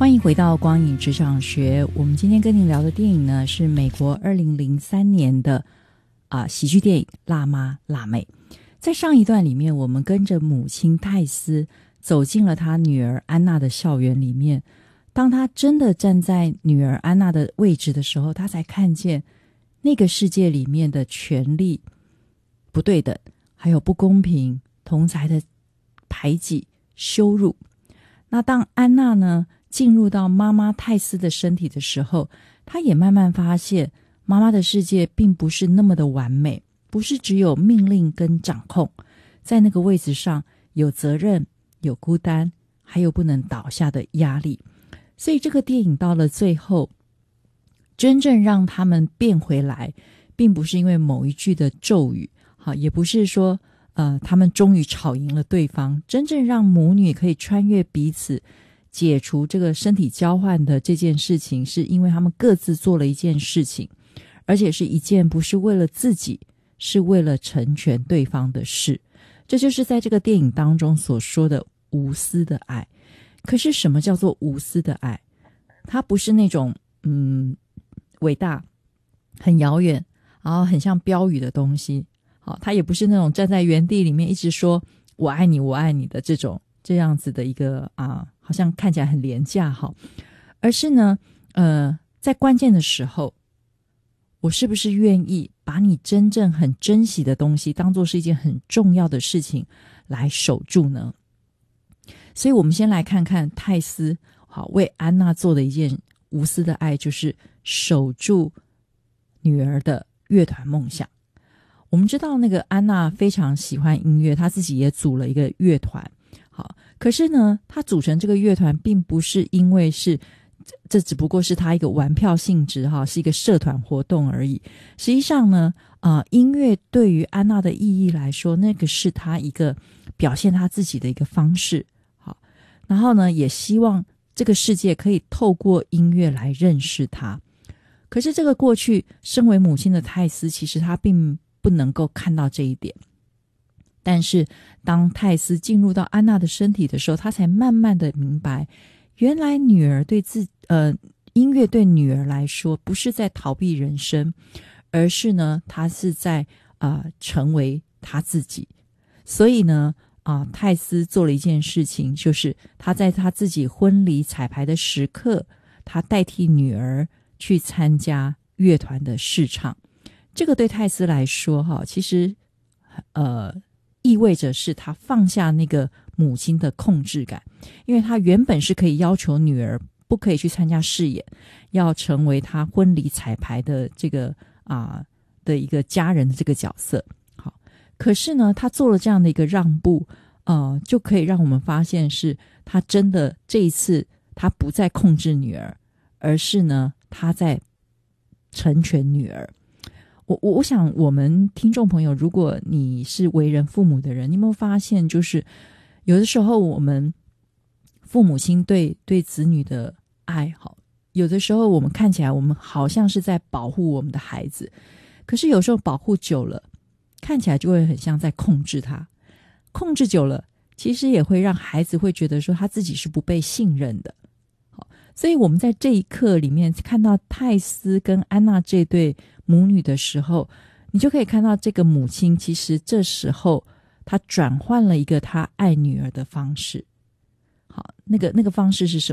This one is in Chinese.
欢迎回到光影职场学。我们今天跟您聊的电影呢，是美国2003年的喜剧电影《辣妈辣妹》。在上一段里面，我们跟着母亲泰斯走进了她女儿安娜的校园里面。当她真的站在女儿安娜的位置的时候，她才看见那个世界里面的权力不对等，还有不公平、同侪的排挤、羞辱。那当安娜呢进入到妈妈泰斯的身体的时候，她也慢慢发现妈妈的世界并不是那么的完美，不是只有命令跟掌控，在那个位置上有责任、有孤单，还有不能倒下的压力。所以这个电影到了最后，真正让他们变回来，并不是因为某一句的咒语，也不是说他们终于吵赢了对方。真正让母女可以穿越彼此，解除这个身体交换的这件事情，是因为他们各自做了一件事情，而且是一件不是为了自己，是为了成全对方的事。这就是在这个电影当中所说的无私的爱。可是什么叫做无私的爱？它不是那种伟大、很遥远，然后很像标语的东西。它也不是那种站在原地里面一直说我爱你我爱你的这样子的一个好像看起来很廉价，而是呢在关键的时候，我是不是愿意把你真正很珍惜的东西当作是一件很重要的事情来守住呢？所以我们先来看看泰斯为安娜做的一件无私的爱，就是守住女儿的乐团梦想。我们知道那个安娜非常喜欢音乐，她自己也组了一个乐团。可是呢，她组成这个乐团并不是因为这只不过是她一个玩票性质，是一个社团活动而已。实际上呢音乐对于安娜的意义来说，那个是她一个表现她自己的一个方式。然后呢，也希望这个世界可以透过音乐来认识她。可是这个过去身为母亲的泰斯，其实她并不能够看到这一点。但是当泰斯进入到安娜的身体的时候，她才慢慢的明白，原来女儿音乐对女儿来说不是在逃避人生，而是呢她是在成为她自己。所以呢泰斯做了一件事情，就是他在他自己婚礼彩排的时刻，他代替女儿去参加乐团的试唱。这个对泰斯来说其实意味着是他放下那个母亲的控制感，因为他原本是可以要求女儿不可以去参加试演，要成为他婚礼彩排的这个的一个家人的这个角色。可是呢，他做了这样的一个让步，就可以让我们发现是他真的这一次他不再控制女儿，而是呢他在成全女儿。我想我们听众朋友，如果你是为人父母的人，你有没有发现，就是有的时候我们父母亲对子女的爱，有的时候我们看起来我们好像是在保护我们的孩子，可是有时候保护久了，看起来就会很像在控制他。控制久了，其实也会让孩子会觉得说他自己是不被信任的。所以我们在这一刻里面看到泰斯跟安娜这对母女的时候，你就可以看到这个母亲其实这时候她转换了一个她爱女儿的方式。那个方式是什